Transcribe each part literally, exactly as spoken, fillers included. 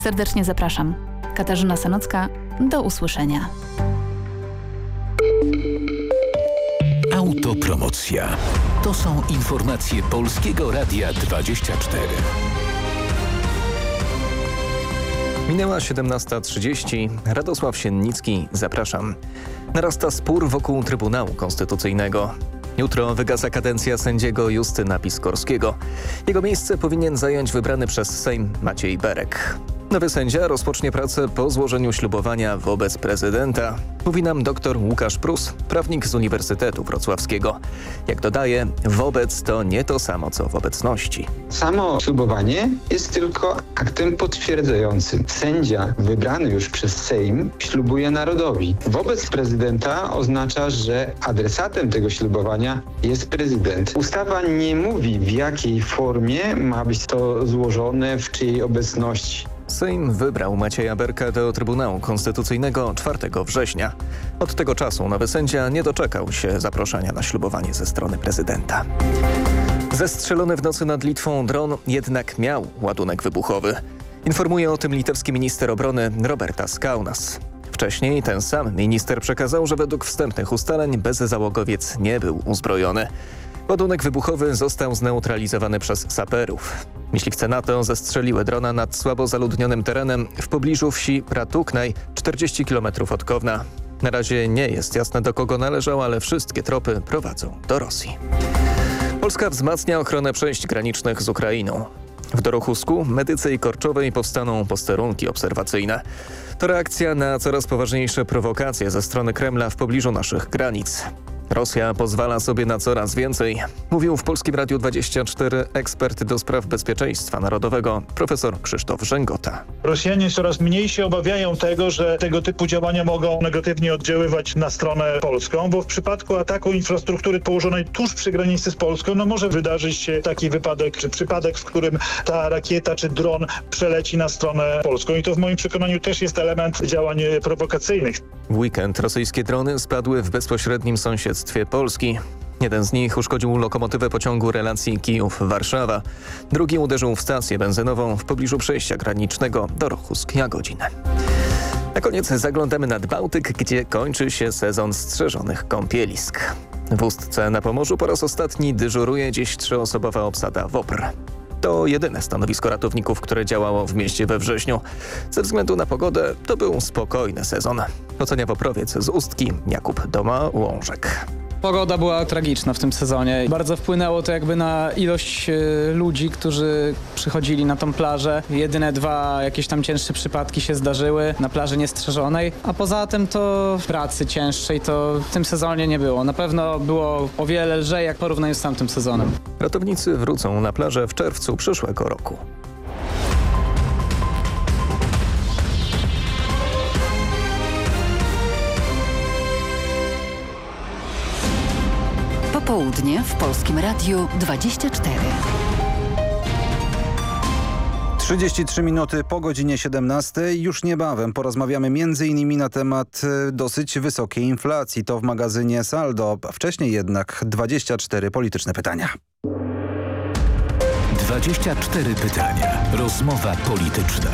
Serdecznie zapraszam. Katarzyna Sanocka, do usłyszenia. Autopromocja. To są informacje Polskiego Radia dwadzieścia cztery. Minęła siedemnasta trzydzieści. Radosław Siennicki, zapraszam. Narasta spór wokół Trybunału Konstytucyjnego. Jutro wygasa kadencja sędziego Justyna Piskorskiego. Jego miejsce powinien zająć wybrany przez Sejm Maciej Berek. Nowy sędzia rozpocznie pracę po złożeniu ślubowania wobec prezydenta. Mówi nam dr Łukasz Prus, prawnik z Uniwersytetu Wrocławskiego. Jak dodaje, wobec to nie to samo co w obecności. Samo ślubowanie jest tylko aktem potwierdzającym. Sędzia wybrany już przez Sejm ślubuje narodowi. Wobec prezydenta oznacza, że adresatem tego ślubowania jest prezydent. Ustawa nie mówi, w jakiej formie ma być to złożone, w czyjej obecności. Sejm wybrał Macieja Berka do Trybunału Konstytucyjnego czwartego września. Od tego czasu nowy sędzia nie doczekał się zaproszenia na ślubowanie ze strony prezydenta. Zestrzelony w nocy nad Litwą dron jednak miał ładunek wybuchowy. Informuje o tym litewski minister obrony Robertas Kaunas. Wcześniej ten sam minister przekazał, że według wstępnych ustaleń bezzałogowiec nie był uzbrojony. Ładunek wybuchowy został zneutralizowany przez saperów. Myśliwce NATO zestrzeliły drona nad słabo zaludnionym terenem w pobliżu wsi Pratuknaj, czterdzieści kilometrów od Kowna. Na razie nie jest jasne, do kogo należał, ale wszystkie tropy prowadzą do Rosji. Polska wzmacnia ochronę przejść granicznych z Ukrainą. W Dorochusku, Medyce i Korczowej powstaną posterunki obserwacyjne. To reakcja na coraz poważniejsze prowokacje ze strony Kremla w pobliżu naszych granic. Rosja pozwala sobie na coraz więcej, mówił w Polskim Radiu dwadzieścia cztery ekspert do spraw bezpieczeństwa narodowego profesor Krzysztof Rzęgota. Rosjanie coraz mniej się obawiają tego, że tego typu działania mogą negatywnie oddziaływać na stronę polską, bo w przypadku ataku infrastruktury położonej tuż przy granicy z Polską, no może wydarzyć się taki wypadek, czy przypadek, w którym ta rakieta czy dron przeleci na stronę polską i to w moim przekonaniu też jest element działań prowokacyjnych. W weekend rosyjskie drony spadły w bezpośrednim sąsiedztwie Polski. Jeden z nich uszkodził lokomotywę pociągu relacji Kijów-Warszawa. Drugi uderzył w stację benzynową w pobliżu przejścia granicznego Dorochusk-Jagodzin. Na koniec zaglądamy nad Bałtyk, gdzie kończy się sezon strzeżonych kąpielisk. W Ustce na Pomorzu po raz ostatni dyżuruje dziś trzyosobowa obsada WOPR. To jedyne stanowisko ratowników, które działało w mieście we wrześniu. Ze względu na pogodę to był spokojny sezon. Ocenia woprowiec z Ustki Jakub Doma-Łążek. Pogoda była tragiczna w tym sezonie. Bardzo wpłynęło to jakby na ilość y, ludzi, którzy przychodzili na tą plażę. Jedyne dwa jakieś tam cięższe przypadki się zdarzyły na plaży niestrzeżonej, a poza tym to pracy cięższej to w tym sezonie nie było. Na pewno było o wiele lżej jak porównaniu z tamtym sezonem. Ratownicy wrócą na plażę w czerwcu przyszłego roku. Południe w Polskim Radiu dwadzieścia cztery. trzydzieści trzy minuty po godzinie siedemnastej. Już niebawem porozmawiamy między innymi na temat dosyć wysokiej inflacji. To w magazynie Saldo. Wcześniej jednak dwadzieścia cztery polityczne pytania. dwadzieścia cztery pytania. Rozmowa polityczna.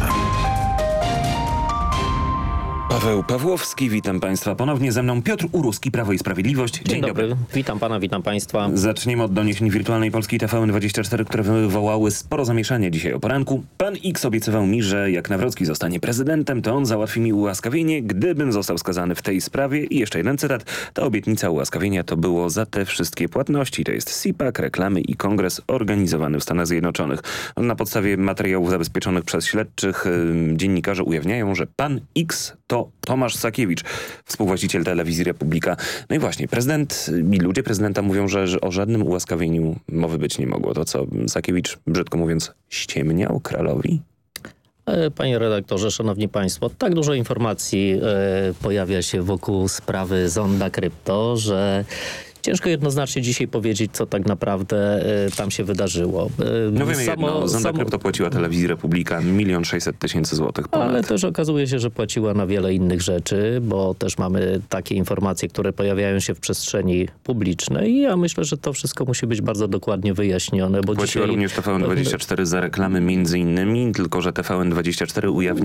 Paweł Pawłowski, witam Państwa ponownie. Ze mną Piotr Uruski, Prawo i Sprawiedliwość. Dzień, Dzień dobry. dobry. Witam Pana, witam Państwa. Zaczniemy od doniesień wirtualnej Polskiej T V N dwadzieścia cztery, które wywołały sporo zamieszania dzisiaj o poranku. Pan X obiecywał mi, że jak Nawrocki zostanie prezydentem, to on załatwi mi ułaskawienie, gdybym został skazany w tej sprawie. I jeszcze jeden cytat. Ta obietnica ułaskawienia to było za te wszystkie płatności. To jest S I P A K, reklamy i kongres organizowany w Stanach Zjednoczonych. Na podstawie materiałów zabezpieczonych przez śledczych yy, dziennikarze ujawniają, że pan X to Tomasz Sakiewicz, współwłaściciel telewizji Republika. No i właśnie, prezydent i ludzie prezydenta mówią, że, że o żadnym ułaskawieniu mowy być nie mogło. To co, Sakiewicz, brzydko mówiąc, ściemniał Kralowi? Panie redaktorze, szanowni państwo, tak dużo informacji e, pojawia się wokół sprawy Zonda Krypto, że ciężko jednoznacznie dzisiaj powiedzieć, co tak naprawdę y, tam się wydarzyło. Y, no wiemy samo, jedno, Zonda samo... Krypto płaciła telewizji Republika milion sześćset tysięcy złotych ponad. Ale też okazuje się, że płaciła na wiele innych rzeczy, bo też mamy takie informacje, które pojawiają się w przestrzeni publicznej i ja myślę, że to wszystko musi być bardzo dokładnie wyjaśnione. Bo płaciła dzisiaj... również T V N dwadzieścia cztery za reklamy między innymi, tylko że T V N dwadzieścia cztery ujawni